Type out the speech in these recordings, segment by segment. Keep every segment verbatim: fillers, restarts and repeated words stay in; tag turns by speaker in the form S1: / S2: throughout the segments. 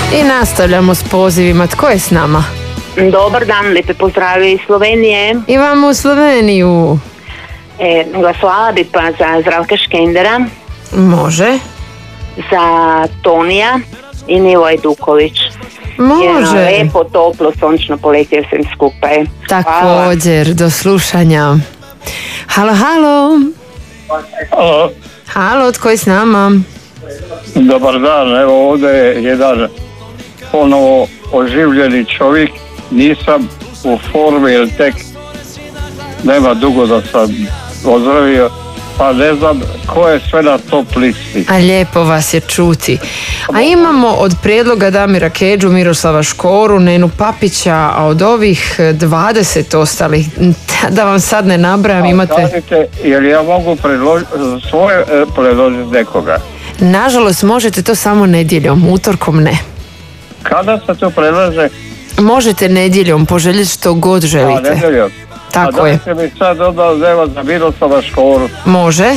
S1: I nastavljamo s pozivima. Tko je s nama?
S2: Dobar dan, lijepe pozdravi iz Slovenije.
S1: I vam u Sloveniju.
S2: E, glasovala bi pa za Zdravka Škendera,
S1: Može.
S2: za Tonija i Nivo Ajduković.
S1: Može.
S2: Jer lijepo, toplo, sončno poletje svim skupaj.
S1: Također, do slušanja. Halo, halo.
S3: Alo,
S1: Halo, tko je s nama?
S3: dobar dan, evo ovdje je jedan ponovo oživljeni čovjek, nisam u formi jer tek nema dugo da sam ozdravio, pa ne znam ko je sve na top listi.
S1: A lijepo vas je čuti. A imamo od prijedloga Damira Kedžu, Miroslava Škoru, Nenu Papića, a od ovih dvadeset ostalih, da vam sad ne nabrajam, imate...
S3: Kažite, jer ja mogu predložiti svoje e, predložiti nekoga.
S1: Nažalost, možete to samo nedjeljom, utorkom ne.
S3: Kada se to predlaže?
S1: Možete nedjeljom poželjeti što god
S3: A,
S1: želite.
S3: nedeljom.
S1: Tako
S3: A
S1: je.
S3: dajte mi sad onda evo za Miroslava Škoru.
S1: Može.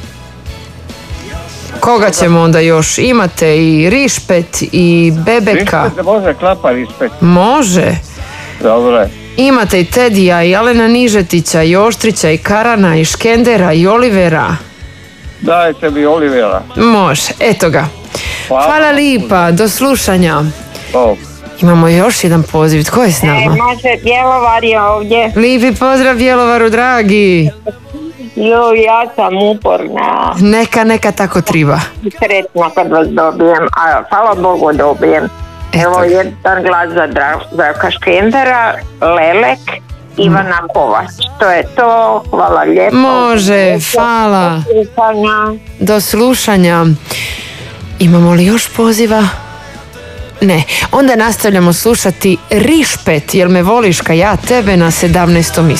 S1: Koga ćemo onda još? Imate i Rišpet i Bebeka.
S3: Rišpet može klapa Rišpet.
S1: Može.
S3: Dobro.
S1: Imate i Tedija i Alena Nižetića i Oštrića i Karana i Škendera i Olivera.
S3: Dajte mi Olivera.
S1: Može, eto ga.
S3: Hvala.
S1: Hvala lipa, do slušanja.
S3: O.
S1: Imamo još jedan poziv, tko je s nama?
S2: E, može, Bjelovar je ovdje.
S1: Lipi pozdrav Bjelovaru, dragi.
S2: Jo, ja sam uporna.
S1: Neka, neka tako triba.
S2: Sretna kad vas dobijem, a hvala Bogu dobijem.
S1: Eto
S2: Evo
S1: ga.
S2: jedan glas za Dra- Zdravka Škendera, Lelek, Ivana Kovač. To je to, hvala lijepo.
S1: Može, hvala. Do slušanja. Imamo li još poziva? Ne. Onda nastavljamo slušati Rišpet, jel me voliš ka ja tebe na sedamnaestom mjestu.